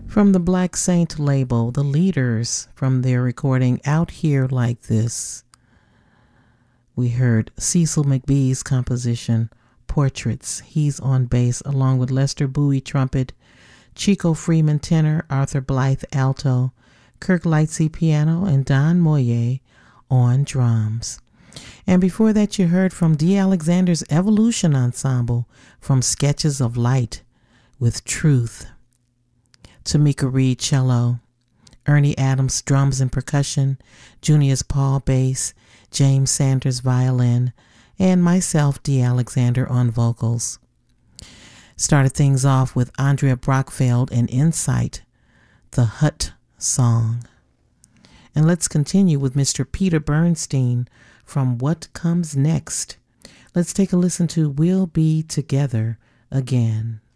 From the Black Saint label, The Leaders, from their recording Out Here Like This, we heard Cecil McBee's composition, Portraits. He's on bass, along with Lester Bowie trumpet, Chico Freeman tenor, Arthur Blythe alto, Kirk Lightsey piano, and Don Moye on drums. And before that, you heard from Dee Alexander's Evolution Ensemble from Sketches of Light with Truth. Tamika Reed cello, Ernie Adams drums and percussion, Junius Paul bass, James Sanders violin, and myself, Dee Alexander, on vocals. Started things off with Andrea Brockfeld and Insight, the Hut Song. And let's continue with Mr. Peter Bernstein from What Comes Next. Let's take a listen to We'll Be Together Again.